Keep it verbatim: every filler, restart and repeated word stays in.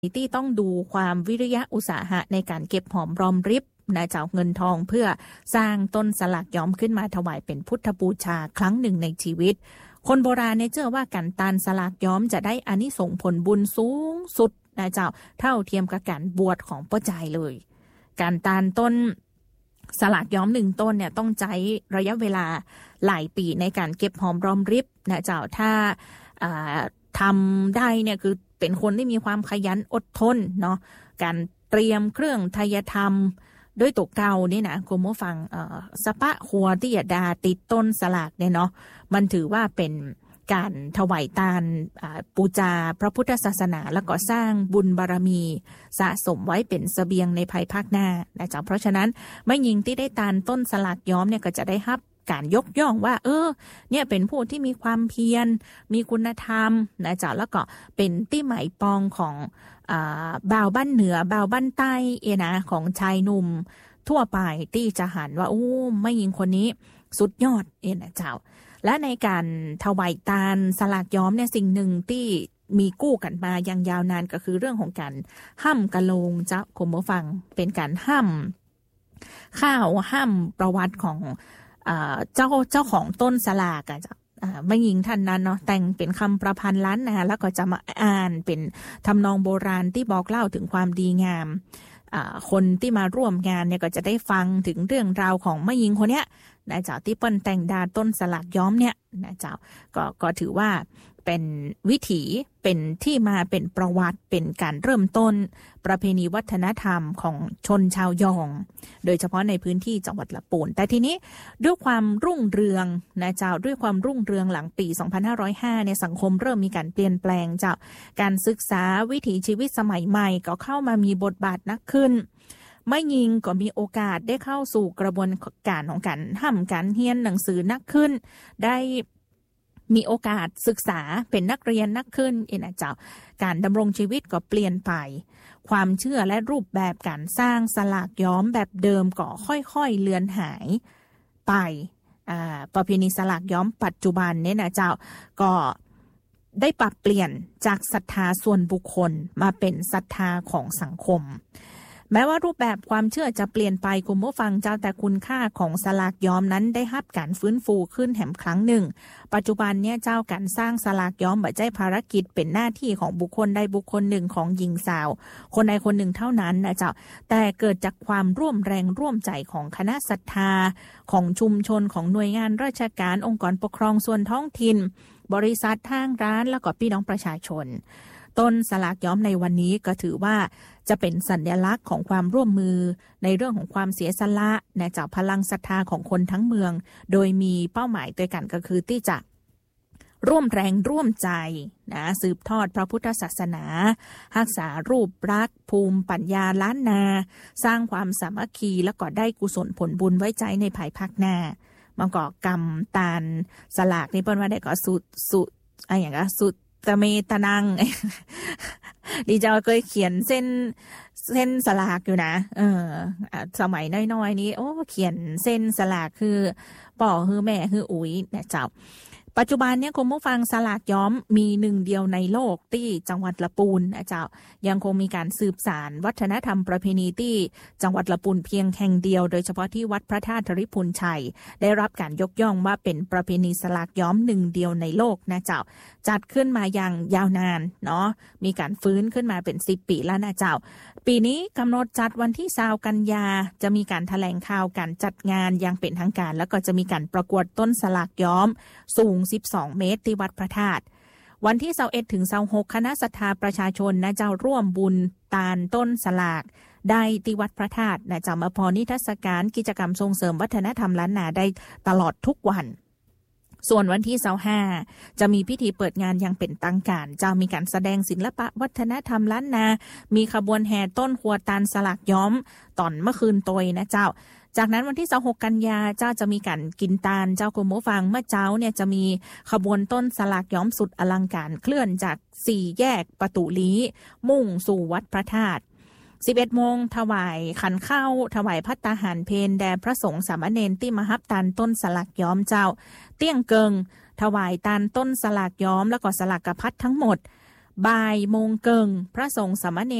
ที่ต้องดูความวิริยะอุตสาหะในการเก็บหอมรอมริบนะเจ้าเงินทองเพื่อสร้างต้นสลากย้อมขึ้นมาถวายเป็นพุทธบูชาครั้งหนึ่งในชีวิตคนโบราณเนี่ยเชื่อว่าการตานสลากย้อมจะได้อานิสงส์ผลบุญสูงสุดนะเจ้าเท่าเทียมกับการบวชของป้าใจเลยการตานต้นสลากย้อมหนึ่งต้นเนี่ยต้องใช้ระยะเวลาหลายปีในการเก็บหอมรอมริบนะเจ้าถ้าทำได้เนี่ยคือเป็นคนที่มีความขยันอดทนเนาะการเตรียมเครื่องไทยธรรมด้วยตัวเก่านี่นะคุณผู้ฟังสปะหัวที่ยดาติดต้นสลากเนี่ยเนาะมันถือว่าเป็นการถวายทานปูจาพระพุทธศาสนาแล้วก็สร้างบุญบารมีสะสมไว้เป็นเสบียงในภายภาคหน้านะจ๊ะเพราะฉะนั้นไม่ยิงที่ได้ทานต้นสลากย้อมเนี่ยก็จะได้รับการยกย่องว่าเออเนี่ยเป็นผู้ที่มีความเพียรมีคุณธรรมนะจ๊ะแล้วก็เป็นที่หมายปองของอ่าบ่าวบ้านเหนือบ่าวบ้านใต้เอนะของชายหนุ่มทั่วไปที่จะหันว่าโอ้ไม่ยิงคนนี้สุดยอดเอนะเจ้าและในการถวายทานสลากย้อมเนี่ยสิ่งหนึ่งที่มีกู้กันมาอย่างยาวนานก็คือเรื่องของการห้ำกะโลงเจ้าคุณผู้ฟังเป็นการห้ำข้าวห้ำประวัติของเจ้าเจ้าของต้นสลากอะจ้ะไม่ยิงท่านนั้นเนาะแต่งเป็นคำประพันธ์ล้านนาแล้วก็จะมาอ่านเป็นทำนองโบราณที่บอกเล่าถึงความดีงามคนที่มาร่วมงานเนี่ยก็จะได้ฟังถึงเรื่องราวของแม่หญิงคนเนี้ยนะเจ้าที่เปิ้นแต่งดาต้นสลากย้อมเนี่ยนะเจ้าก็ก็ถือว่าเป็นวิถีเป็นที่มาเป็นประวัติเป็นการเริ่มต้นประเพณีวัฒนธรรมของชนชาวยองโดยเฉพาะในพื้นที่จังหวัดละปูนแต่ทีนี้ด้วยความรุ่งเรืองนะเจ้าด้วยความรุ่งเรืองหลังปีสองพันห้าร้อยห้าเนี่ยสังคมเริ่มมีการเปลี่ยนแปลงเจ้าการศึกษาวิถีชีวิตสมัยใหม่ก็เข้ามามีบทบาทนักขึ้นไม่ยิงก็มีโอกาสได้เข้าสู่กระบวนการของการทำการเรียนหนังสือนักขึ้นได้มีโอกาสศึกษาเป็นนักเรียนนักขึ้นเอ็นะเจ้าการดำรงชีวิตก็เปลี่ยนไปความเชื่อและรูปแบบการสร้างสลากย้อมแบบเดิมก็ค่อยๆเลือนหายไปประเพณีสลากย้อมปัจจุบันเนี่ยนะเจ้าก็ได้ปรับเปลี่ยนจากศรัทธาส่วนบุคคลมาเป็นศรัทธาของสังคมแม้ว่ารูปแบบความเชื่อจะเปลี่ยนไปคุณผู้ฟังเจ้าแต่คุณค่าของสลากย้อมนั้นได้รับการฟื้นฟูขึ้นแห่งครั้งหนึ่งปัจจุบันเนี่ยเจ้าการสร้างสลากย้อมไม่ใช่ภารกิจเป็นหน้าที่ของบุคคลใดบุคคลหนึ่งของหญิงสาวคนใดคนหนึ่งเท่านั้นนะเจ้าแต่เกิดจากความร่วมแรงร่วมใจของคณะศรัทธาของชุมชนของหน่วยงานราชการองค์กรปกครองส่วนท้องถิ่นบริษัททางร้านแล้วก็พี่น้องประชาชนต้นสลากย้อมในวันนี้ก็ถือว่าจะเป็นสัญลักษณ์ของความร่วมมือในเรื่องของความเสียสละนะจากพลังศรัทธาของคนทั้งเมืองโดยมีเป้าหมายด้วยกันก็คือที่จะร่วมแรงร่วมใจนะสืบทอดพระพุทธศาสนารักษารูปรักษ์ภูมิปัญญาล้านนาสร้างความสามัคคีแล้วก็ได้กุศลผลบุญไว้ใจในภายภาคหน้ามันก็กรรมตาลสลากนี่เปิ้นว่าได้ก็สุดสุดอะไรอย่างเงี้ยสุดตะเมตะนังดิเจ้าเคยเขียนเส้นเส้นสลากอยู่นะเออสมัยน้อยๆนี้โอ้เขียนเส้นสลากคือป่อคือแม่คืออุ๋ยเนี่ยเจ้าปัจจุบันเนี่ยคุณผู้ฟังสลากย้อมมีหนึ่งเดียวในโลกที่จังหวัดละปูนนะเจ้ายังคงมีการสืบสานวัฒนธรรมประเพณีที่จังหวัดละปูนเพียงแห่งเดียวโดยเฉพาะที่วัดพระธาตุธริพุนชัยได้รับการยกย่องว่าเป็นประเพณีสลากย้อมหนึ่งเดียวในโลกนะเจ้าจัดขึ้นมาอย่างยาวนานเนาะมีการฟื้นขึ้นมาเป็นสิบปีแล้วนะเจ้าปีนี้กำหนดจัดวันที่ยี่สิบกันยาจะมีการแถลงข่าวการจัดงานอย่างเป็นทางการแล้วก็จะมีการประกวดต้นสลากย้อมสูงสิบสองเมตรที่วัดพระธาตุวันที่ยี่สิบเอ็ดถึงยี่สิบหกคณะศรัทธาประชาชนนะเจ้าร่วมบุญตาลต้นสลากได้ที่วัดพระธาตุนะเจ้ามาพรนิทรรศการกิจกรรมส่งเสริมวัฒนธรรมล้านนาได้ตลอดทุกวันส่วนวันที่ยี่สิบห้าจะมีพิธีเปิดงานอย่างเป็นทางการจะมีการแสดงศิลปะวัฒนธรรมล้านนามีขบวนแห่ต้นหัวตาลสลากย้อมตอนเมื่อคืนตยนะเจ้าจากนั้นวันที่ยี่สิบหกกันยาเจ้าจะมีการกินตาลเจ้าคุณผู้ฟังเมื่อเช้าเนี่ยจะมีขบวนต้นสลากย้อมสุดอลังการเคลื่อนจากสี่แยกประตูลี้มุ่งสู่วัดพระธาตุสิบเอ็ดโมงถวายขันข้าวถวายภัตตาหารเพลแด่พระสงฆ์สามเณรที่มารับตาลต้นสลากย้อมเจ้าเตี้ยงเกิงถวายตาลต้นสลากย้อมแล้วก็สลากกระพัดทั้งหมดบ่ายโมงเกิงพระสงฆ์สามเณร